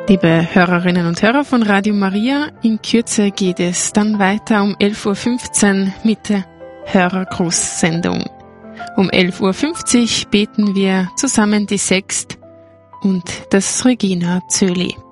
Liebe Hörerinnen und Hörer von Radio Maria, in Kürze geht es dann weiter um 11.15 Uhr mit der Hörergrußsendung. Um 11.50 Uhr beten wir zusammen die Sext und das Regina Zöli.